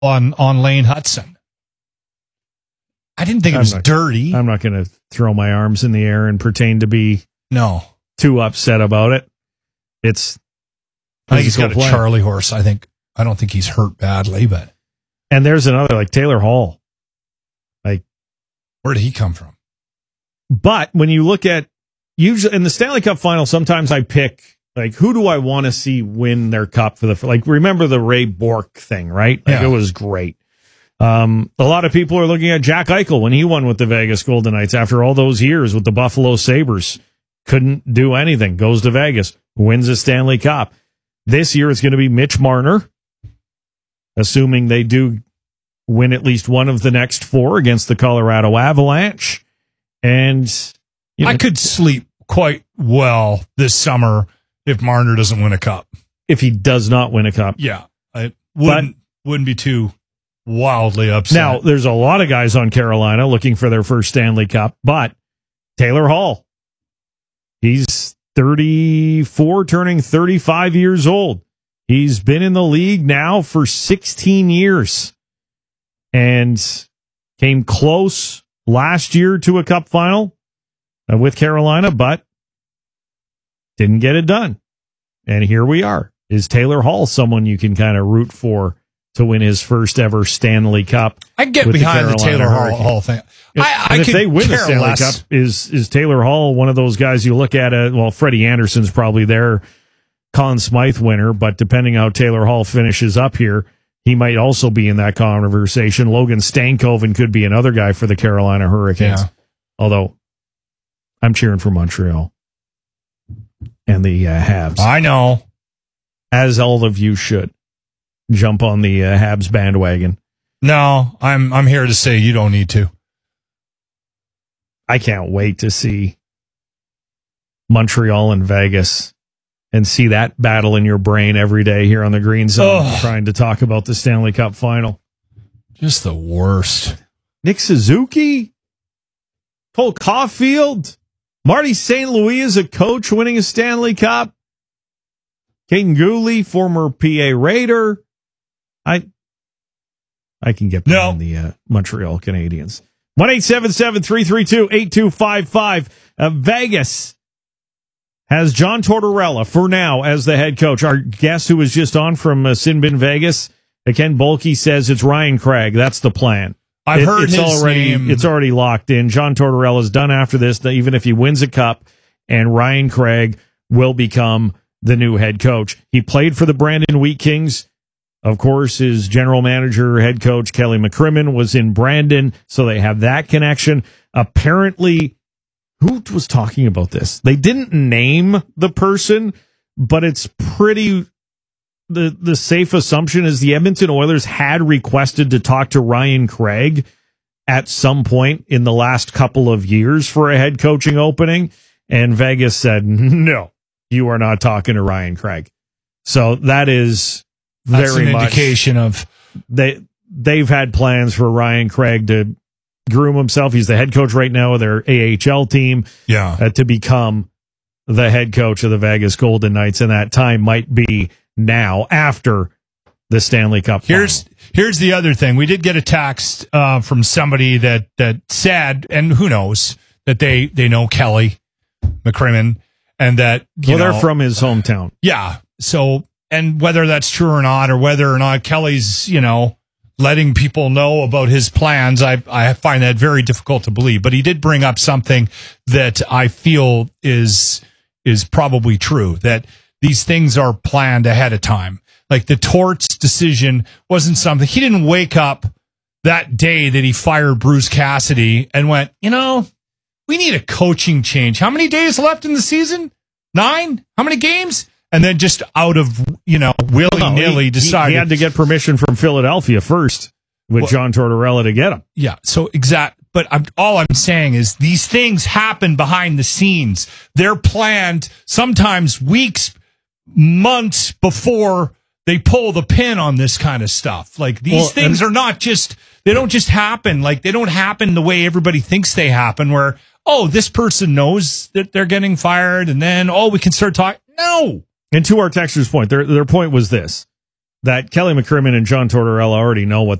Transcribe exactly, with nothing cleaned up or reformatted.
on, on Lane Hudson. I didn't think it I'm was not, dirty. I'm not going to throw my arms in the air and pretend to be no too upset about it. It's I think he's got a play. Charlie horse. I think I don't think he's hurt badly, but and there's another like Taylor Hall. Like, where did he come from? But when you look at usually in the Stanley Cup final, sometimes I pick like who do I want to see win their cup for the like. Remember the Ray Bourque thing, right? Like yeah. It was great. Um, a lot of people are looking at Jack Eichel when he won with the Vegas Golden Knights after all those years with the Buffalo Sabres. Couldn't do anything. Goes to Vegas, wins a Stanley Cup. This year it's going to be Mitch Marner, assuming they do win at least one of the next four against the Colorado Avalanche. And you know, I could sleep quite well this summer if Marner doesn't win a cup. If he does not win a cup. Yeah. I wouldn't, but, wouldn't be too wildly upset. Now, there's a lot of guys on Carolina looking for their first Stanley Cup, but Taylor Hall, he's thirty-four, turning thirty-five years old. He's been in the league now for sixteen years and came close last year to a cup final uh, with Carolina, but didn't get it done. And here we are. Is Taylor Hall someone you can kind of root for to win his first ever Stanley Cup? I get behind the, the Taylor Hall, Hall thing. If, I, I and if they win the Stanley less. Cup, is is Taylor Hall one of those guys you look at? It, well, Freddie Anderson's probably their Conn Smythe winner, but depending how Taylor Hall finishes up here, he might also be in that conversation. Logan Stankoven could be another guy for the Carolina Hurricanes. Yeah. Although I'm cheering for Montreal and the uh, Habs. I know. As all of you should. Jump on the uh, Habs bandwagon. No, I'm I'm here to say you don't need to. I can't wait to see Montreal and Vegas and see that battle in your brain every day here on the Green Zone, oh. trying to talk about the Stanley Cup final. Just the worst. Nick Suzuki, Cole Caulfield, Marty Saint Louis is a coach winning a Stanley Cup. Caden Gooley, former P A Raider. I I can get behind no. the uh, Montreal Canadiens. one eight seven seven, three three two, eight two five five. Uh, Vegas has John Tortorella for now as the head coach. Our guest who was just on from uh, Sinbin Vegas, uh, Ken Bolke, says it's Ryan Craig. That's the plan. I've it, heard it's his already, name. It's already locked in. John Tortorella's done after this, even if he wins a cup, and Ryan Craig will become the new head coach. He played for the Brandon Wheat Kings. Of course, his general manager, head coach, Kelly McCrimmon, was in Brandon, so they have that connection. Apparently, who was talking about this? They didn't name the person, but it's pretty... The, the safe assumption is the Edmonton Oilers had requested to talk to Ryan Craig at some point in the last couple of years for a head coaching opening, and Vegas said, no, you are not talking to Ryan Craig. So that is... That's Very an much. indication of they they've had plans for Ryan Craig to groom himself. He's the head coach right now of their A H L team. Yeah, uh, to become the head coach of the Vegas Golden Knights, and that time might be now after the Stanley Cup. Here's final. here's the other thing. We did get a text uh, from somebody that that said, and who knows that they they know Kelly McCrimmon, and that you well know, they're from his hometown. Yeah, so. And whether that's true or not, or whether or not Kelly's, you know, letting people know about his plans, I I find that very difficult to believe. But he did bring up something that I feel is is probably true, that these things are planned ahead of time. Like the Torts decision wasn't something, he didn't wake up that day that he fired Bruce Cassidy and went, you know, we need a coaching change. How many days left in the season? Nine? How many games? And then just out of, you know, willy-nilly no, he, decided. He had to get permission from Philadelphia first with well, John Tortorella to get him. Yeah, so exact. But I'm, all I'm saying is these things happen behind the scenes. They're planned sometimes weeks, months before they pull the pin on this kind of stuff. Like these well, things and, are not just, they don't just happen. Like they don't happen the way everybody thinks they happen where, oh, this person knows that they're getting fired and then, oh, we can start talking. No. And to our texter's point, their their point was this. that Kelly McCrimmon and John Tortorella already know what